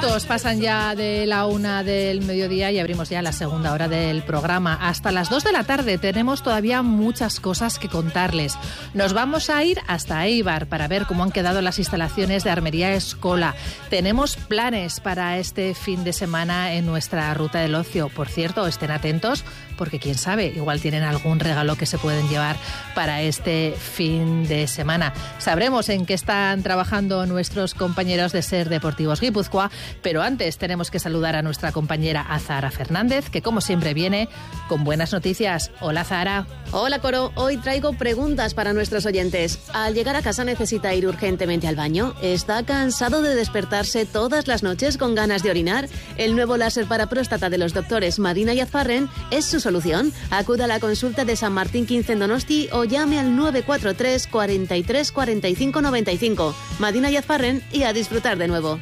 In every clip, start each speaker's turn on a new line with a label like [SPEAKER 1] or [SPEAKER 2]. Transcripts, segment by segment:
[SPEAKER 1] minutos pasan ya de la 1 del mediodía y abrimos ya la segunda hora del programa. Hasta las 2 de la tarde tenemos todavía muchas cosas que contarles. Nos vamos a ir hasta Eibar para ver cómo han quedado las instalaciones de Armería Escola. Tenemos planes para este fin de semana en nuestra ruta del ocio. Por cierto, estén atentos porque quién sabe, igual tienen algún regalo que se pueden llevar para este fin de semana. Sabremos en qué están trabajando nuestros compañeros de SER Deportivos Guipúzcoa, pero antes tenemos que saludar a nuestra compañera Azahara Fernández, que como siempre viene con buenas noticias. Hola, Zahara.
[SPEAKER 2] Hola, Coro. Hoy traigo preguntas para nuestros oyentes. Al llegar a casa necesita ir urgentemente al baño. ¿Está cansado de despertarse todas las noches con ganas de orinar? El nuevo láser para próstata de los doctores Madina y Azfarren es su solución. Acuda a la consulta de San Martín 15 en Donosti o llame al 943 43 45 95. Madina y Azfarren, y a disfrutar de nuevo.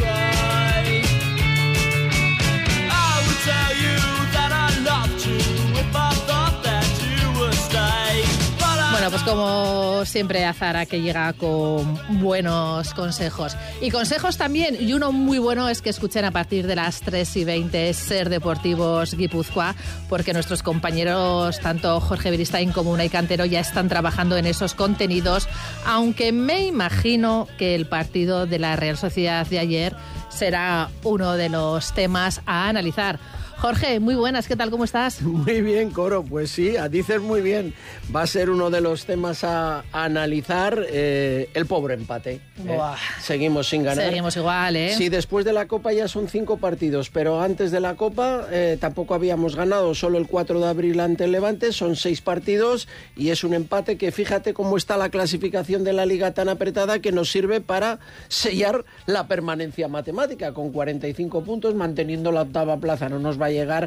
[SPEAKER 1] Bueno, pues como siempre, Azahara, que llega con buenos consejos. Y consejos también, y uno muy bueno es que escuchen a partir de las 3:20 SER Deportivos Guipúzcoa, porque nuestros compañeros, tanto Jorge Beristain como Unai Cantero, ya están trabajando en esos contenidos, aunque me imagino que el partido de la Real Sociedad de ayer será uno de los temas a analizar. Jorge, muy buenas, ¿qué tal? ¿Cómo estás?
[SPEAKER 3] Muy bien, Coro, pues sí, dices muy bien. Va a ser uno de los temas a analizar, el pobre empate. Seguimos sin ganar.
[SPEAKER 1] Seguimos igual, ¿eh?
[SPEAKER 3] Sí, después de la Copa ya son 5 partidos, pero antes de la Copa tampoco habíamos ganado, solo el 4 de abril ante el Levante, son 6 partidos y es un empate que fíjate cómo está la clasificación de la Liga tan apretada que nos sirve para sellar la permanencia matemática, con 45 puntos, manteniendo la 8ª plaza. No nos va a llegar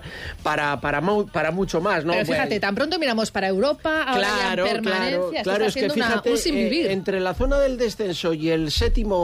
[SPEAKER 3] para mucho más, ¿no?
[SPEAKER 1] Pero fíjate, tan pronto miramos para Europa, ahora
[SPEAKER 3] claro,
[SPEAKER 1] ya en permanencia.
[SPEAKER 3] Claro, es que fíjate,
[SPEAKER 1] un sin vivir.
[SPEAKER 3] Entre la zona del descenso y el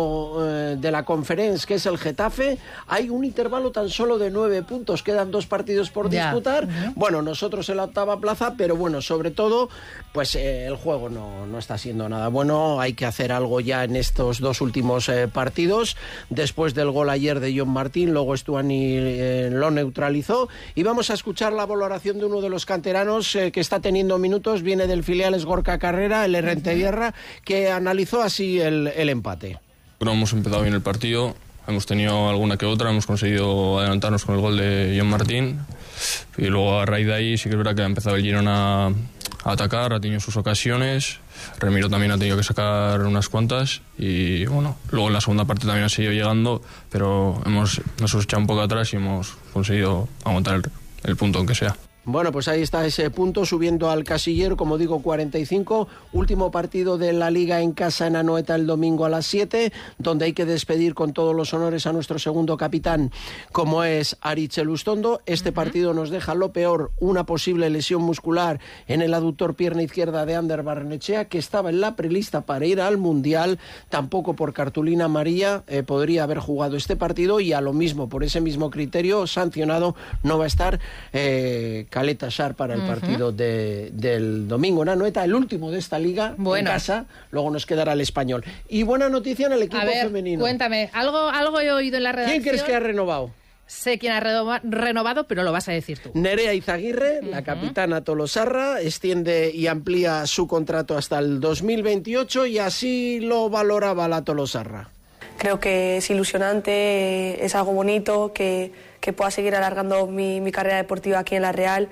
[SPEAKER 3] 7º de la Conference, que es el Getafe, hay un intervalo tan solo de 9 puntos, quedan 2 partidos por disputar. Bueno, nosotros en la 8ª plaza, pero bueno, sobre todo, pues el juego no está siendo nada bueno, hay que hacer algo ya en estos 2 últimos partidos, después del gol ayer de John Martín, luego Stuani lo neutralizó. Y vamos a escuchar la valoración de uno de los canteranos que está teniendo minutos, viene del filial Gorka Carrera, el Errenteguerra, que analizó así el empate.
[SPEAKER 4] Bueno, hemos empezado bien el partido, hemos tenido alguna que otra, hemos conseguido adelantarnos con el gol de John Martín y luego a raíz de ahí sí que es verdad que ha empezado el Girona a atacar, ha tenido sus ocasiones, Remiro también ha tenido que sacar unas cuantas y bueno, luego en la segunda parte también ha seguido llegando, pero nos hemos echado un poco atrás y hemos conseguido aguantar el punto aunque sea.
[SPEAKER 3] Bueno, pues ahí está ese punto, subiendo al casillero, como digo, 45. Último partido de la Liga en casa en Anoeta el domingo a las 7, donde hay que despedir con todos los honores a nuestro segundo capitán, como es Aritz Elustondo. Este partido nos deja lo peor, una posible lesión muscular en el aductor pierna izquierda de Ander Barrenechea, que estaba en la prelista para ir al Mundial. Tampoco por cartulina amarilla podría haber jugado este partido, y a lo mismo, por ese mismo criterio, sancionado no va a estar Caleta Sar para el partido del domingo en Anoeta, el último de esta liga en casa. Luego nos quedará el Español. Y buena noticia en el equipo femenino.
[SPEAKER 1] Cuéntame, algo he oído en la redacción.
[SPEAKER 3] ¿Quién crees que ha renovado?
[SPEAKER 1] Sé quién ha renovado, pero lo vas a decir tú.
[SPEAKER 3] Nerea Izaguirre, la capitana tolosarra, extiende y amplía su contrato hasta el 2028 y así lo valoraba la tolosarra.
[SPEAKER 5] Creo que es ilusionante, es algo bonito, que pueda seguir alargando mi carrera deportiva aquí en la Real.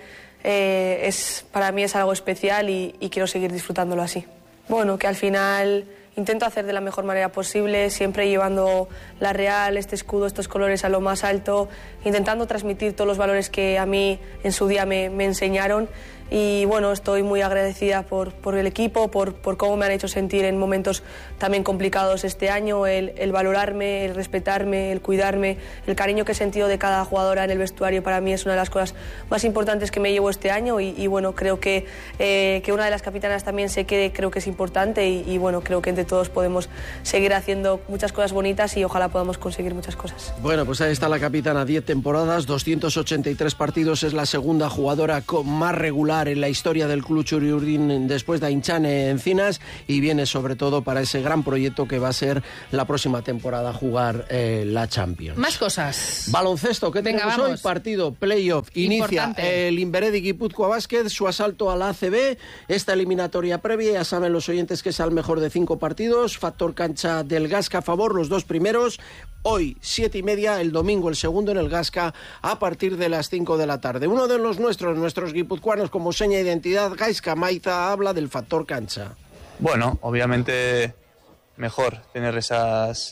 [SPEAKER 5] Para mí es algo especial y quiero seguir disfrutándolo así. Bueno, que al final intento hacer de la mejor manera posible, siempre llevando la Real, este escudo, estos colores a lo más alto, intentando transmitir todos los valores que a mí en su día me enseñaron. Y bueno, estoy muy agradecida por el equipo, por cómo me han hecho sentir en momentos también complicados este año, el valorarme, el respetarme, el cuidarme, el cariño que he sentido de cada jugadora en el vestuario. Para mí es una de las cosas más importantes que me llevo este año y bueno, creo que una de las capitanas también se quede, creo que es importante y bueno, creo que entre todos podemos seguir haciendo muchas cosas bonitas y ojalá podamos conseguir muchas cosas.
[SPEAKER 3] Bueno, pues ahí está la capitana, 10 temporadas, 283 partidos, es la segunda jugadora más regular titular en la historia del Club Txuri-Urdin después de Ainchane Encinas, y viene sobre todo para ese gran proyecto que va a ser la próxima temporada jugar la Champions.
[SPEAKER 1] Más cosas.
[SPEAKER 3] Baloncesto, ¿qué tenemos hoy? Partido, playoff. Inicia el Inveredi Guipúzcoa Basket su asalto a la ACB. Esta eliminatoria previa, ya saben los oyentes que es al mejor de 5 partidos. Factor cancha del Gasca a favor, los 2 primeros. Hoy, 7:30, el domingo, el segundo en el Gasca, a partir de las 5 de la tarde. Uno de los nuestros guipuzcoanos, como seña de identidad, Gaizka Maiza, habla del factor cancha.
[SPEAKER 6] Bueno, obviamente mejor tener esas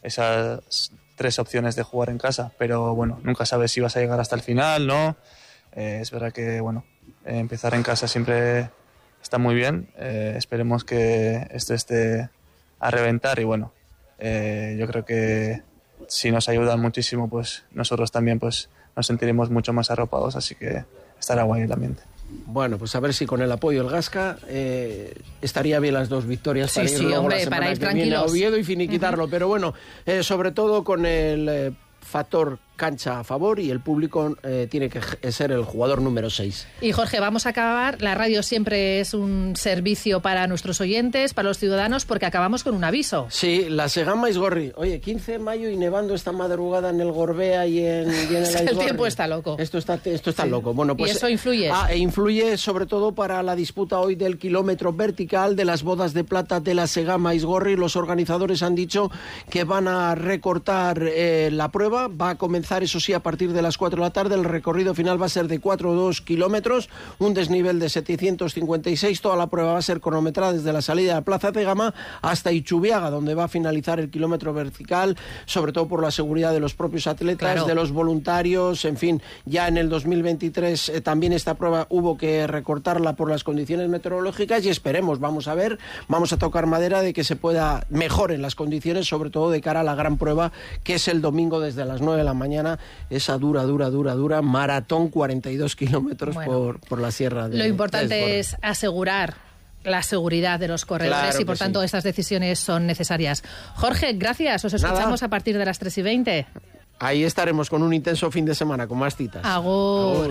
[SPEAKER 6] 3 opciones de jugar en casa, pero bueno, nunca sabes si vas a llegar hasta el final, ¿no? Es verdad que, bueno, empezar en casa siempre está muy bien. Esperemos que esto esté a reventar y bueno, yo creo que si nos ayudan muchísimo, pues nosotros también pues nos sentiremos mucho más arropados, así que estará guay el ambiente.
[SPEAKER 3] Bueno, pues a ver si con el apoyo del Gasca estaría bien las 2 victorias para ir luego
[SPEAKER 1] hombre,
[SPEAKER 3] la semana
[SPEAKER 1] para ir
[SPEAKER 3] que viene a
[SPEAKER 1] tranquilos.
[SPEAKER 3] Oviedo y finiquitarlo, pero bueno, sobre todo con el factor cancha a favor, y el público tiene que ser el jugador número 6.
[SPEAKER 1] Y Jorge, vamos a acabar. La radio siempre es un servicio para nuestros oyentes, para los ciudadanos, porque acabamos con un aviso.
[SPEAKER 3] Sí, la Segama Aizgorri. Oye, 15 de mayo y nevando esta madrugada en el Gorbea y en el Aizgorri.
[SPEAKER 1] El tiempo está loco.
[SPEAKER 3] Esto está loco. Bueno, pues,
[SPEAKER 1] ¿y eso influye?
[SPEAKER 3] Influye sobre todo para la disputa hoy del kilómetro vertical de las bodas de plata de la Segama Aizgorri. Los organizadores han dicho que van a recortar la prueba. Va a comenzar, eso sí, a partir de las 4 de la tarde. El recorrido final va a ser de 4,2 kilómetros, un desnivel de 756. Toda la prueba va a ser cronometrada desde la salida de la Plaza Tegama hasta Ichubiaga, donde va a finalizar el kilómetro vertical, sobre todo por la seguridad de los propios atletas, claro, de los voluntarios. En fin, ya en el 2023 también esta prueba hubo que recortarla por las condiciones meteorológicas, y esperemos, vamos a tocar madera de que se pueda mejoren las condiciones, sobre todo de cara a la gran prueba, que es el domingo desde las 9 de la mañana, esa dura maratón, 42 kilómetros por la sierra de...
[SPEAKER 1] Lo importante es asegurar la seguridad de los corredores, claro, y por tanto estas decisiones son necesarias. Jorge, gracias, os escuchamos a partir de las 3:20.
[SPEAKER 3] Ahí estaremos con un intenso fin de semana, con más citas.
[SPEAKER 1] Agur.